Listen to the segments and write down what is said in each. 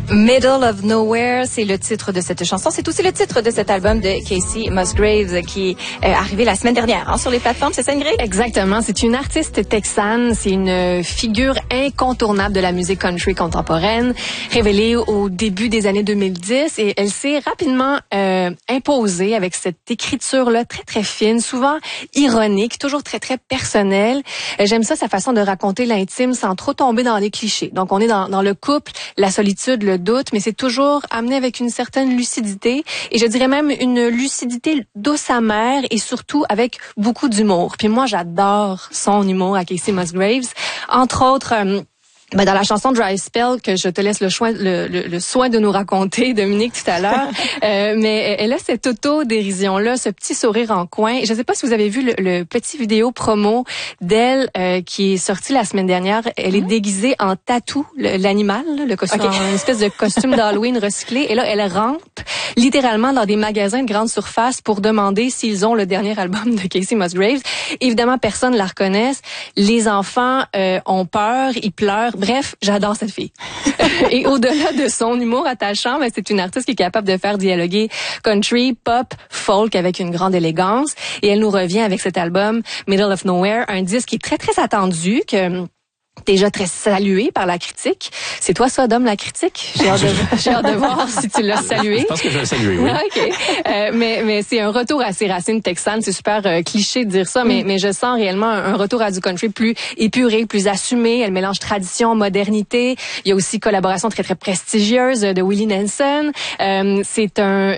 Middle of Nowhere, c'est le titre de cette chanson. C'est aussi le titre de cet album de Kacey Musgraves qui est arrivé la semaine dernière sur les plateformes. C'est ça, Ingrid? Exactement. C'est une artiste texane. C'est une figure incontournable de la musique country contemporaine, révélée au début des années 2010. Et elle s'est rapidement imposée avec cette écriture-là très, très fine, souvent ironique, toujours très, très personnelle. J'aime ça, sa façon de raconter l'intime sans trop tomber dans les clichés. Donc, on est dans le couple, la solitude, le doute, mais c'est toujours amené avec une certaine lucidité et je dirais même une lucidité douce amère et surtout avec beaucoup d'humour. Puis moi, j'adore son humour à Kacey Musgraves. Entre autres, dans la chanson Dry Spell que je te laisse le soin de nous raconter, Dominique, tout à l'heure, mais elle a cette auto-dérision-là, ce petit sourire en coin. Je ne sais pas si vous avez vu le petit vidéo promo d'elle qui est sorti la semaine dernière. Elle est déguisée en tatou, l'animal, le costume, une espèce de costume d'Halloween recyclé. Et là, elle rampe littéralement dans des magasins de grande surface pour demander s'ils ont le dernier album de Kacey Musgraves. Évidemment, personne ne la reconnaît. Les enfants ont peur, ils pleurent. Bref, j'adore cette fille. Et au-delà de son humour attachant, c'est une artiste qui est capable de faire dialoguer country, pop, folk avec une grande élégance. Et elle nous revient avec cet album Middle of Nowhere, un disque qui est très, très attendu, que déjà très salué par la critique. C'est toi, ça, Dom, la critique? J'ai hâte de voir si tu l'as salué. Je pense que je vais le saluer, oui. OK. Mais c'est un retour à ses racines texanes. C'est super cliché de dire ça, mais je sens réellement un retour à du country plus épuré, plus assumé. Elle mélange tradition, modernité. Il y a aussi collaboration très, très prestigieuse de Willie Nelson. C'est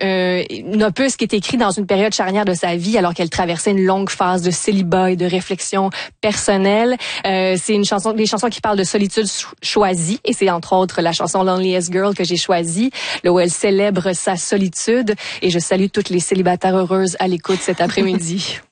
un opus qui est écrit dans une période charnière de sa vie alors qu'elle traversait une longue phase de célibat et de réflexion personnelle. C'est une chanson, des chansons qui parlent de solitude choisie, et c'est entre autres la chanson Loneliest Girl que j'ai choisie, là où elle célèbre sa solitude, et je salue toutes les célibataires heureuses à l'écoute cet après-midi.